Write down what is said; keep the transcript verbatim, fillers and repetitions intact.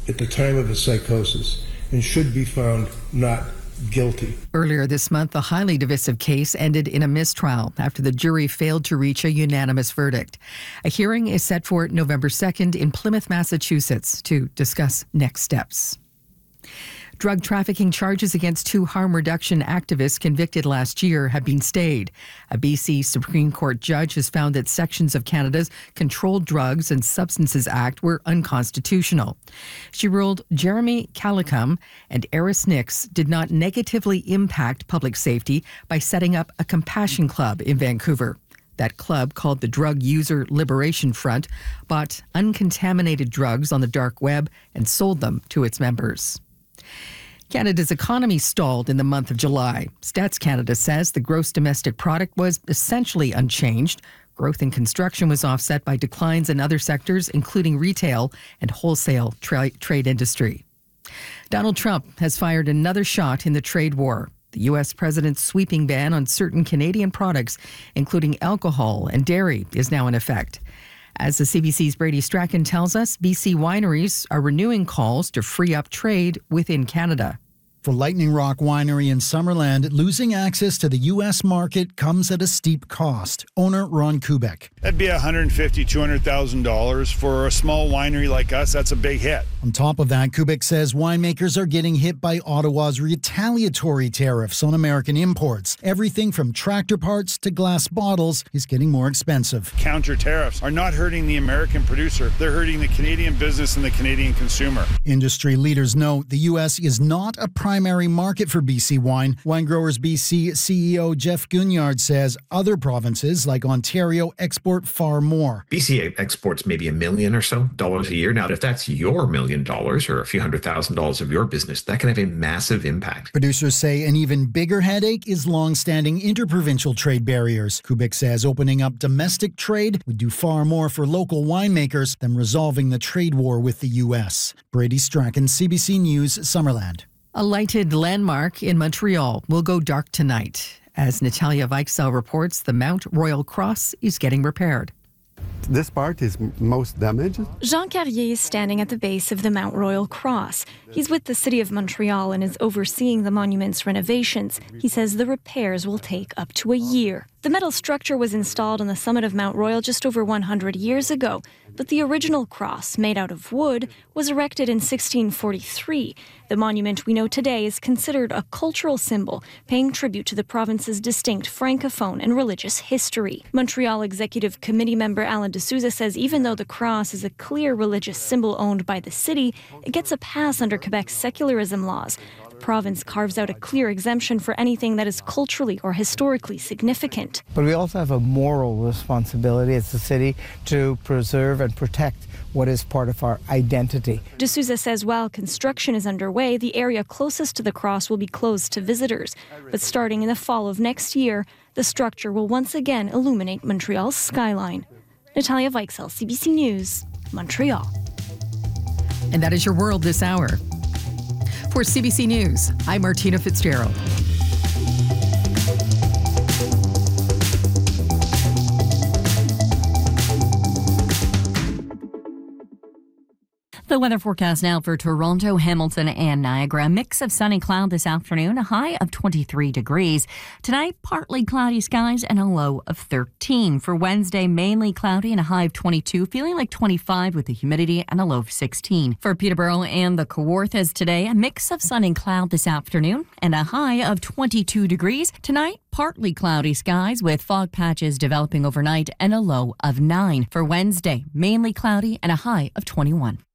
at the time of his psychosis and should be found not guilty. Earlier this month, the highly divisive case ended in a mistrial after the jury failed to reach a unanimous verdict. A hearing is set for November second in Plymouth, Massachusetts, to discuss next steps. Drug trafficking charges against two harm reduction activists convicted last year have been stayed. A B C Supreme Court judge has found that sections of Canada's Controlled Drugs and Substances Act were unconstitutional. She ruled Jeremy Calicum and Eris Nix did not negatively impact public safety by setting up a compassion club in Vancouver. That club, called the Drug User Liberation Front, bought uncontaminated drugs on the dark web and sold them to its members. Canada's economy stalled in the month of July. Stats Canada says the gross domestic product was essentially unchanged. Growth in construction was offset by declines in other sectors, including retail and wholesale tra- trade industry. Donald Trump has fired another shot in the trade war. The U S president's sweeping ban on certain Canadian products, including alcohol and dairy, is now in effect. As the C B C's Brady Strachan tells us, B C wineries are renewing calls to free up trade within Canada. For Lightning Rock Winery in Summerland, losing access to the U S market comes at a steep cost. Owner Ron Kubek. That'd be one hundred fifty thousand dollars, two hundred thousand dollars. For a small winery like us, that's a big hit. On top of that, Kubek says winemakers are getting hit by Ottawa's retaliatory tariffs on American imports. Everything from tractor parts to glass bottles is getting more expensive. Counter tariffs are not hurting the American producer. They're hurting the Canadian business and the Canadian consumer. Industry leaders note the U S is not a primary market for B C wine. Wine Growers B C C E O Jeff Gunyard says other provinces like Ontario export far more. B C exports maybe a million or so dollars a year. Now, if that's your million dollars or a few hundred thousand dollars of your business, that can have a massive impact. Producers say an even bigger headache is long-standing interprovincial trade barriers. Kubik says opening up domestic trade would do far more for local winemakers than resolving the trade war with the U S. Brady Strachan, C B C News, Summerland. A lighted landmark in Montreal will go dark tonight. As Natalia Weichsel reports, the Mount Royal Cross is getting repaired. This part is most damaged. Jean Carrier is standing at the base of the Mount Royal Cross. He's with the City of Montreal and is overseeing the monument's renovations. He says the repairs will take up to a year. The metal structure was installed on the summit of Mount Royal just over one hundred years ago, but the original cross, made out of wood, was erected in sixteen forty-three. The monument we know today is considered a cultural symbol, paying tribute to the province's distinct francophone and religious history. Montreal Executive Committee member Alan D'Souza says even though the cross is a clear religious symbol owned by the city, it gets a pass under Quebec's secularism laws. The province carves out a clear exemption for anything that is culturally or historically significant. But we also have a moral responsibility as a city to preserve and protect what is part of our identity. D'Souza says while construction is underway, the area closest to the cross will be closed to visitors. But starting in the fall of next year, the structure will once again illuminate Montreal's skyline. Natalia Weichsel, C B C News, Montreal. And that is your world this hour. For C B C News, I'm Martina Fitzgerald. The weather forecast now for Toronto, Hamilton, and Niagara. A mix of sun and cloud this afternoon, a high of twenty-three degrees. Tonight, partly cloudy skies and a low of thirteen. For Wednesday, mainly cloudy and a high of twenty-two, feeling like twenty-five with the humidity and a low of sixteen. For Peterborough and the Kawarthas today, a mix of sun and cloud this afternoon and a high of twenty-two degrees. Tonight, partly cloudy skies with fog patches developing overnight and a low of nine. For Wednesday, mainly cloudy and a high of twenty-one.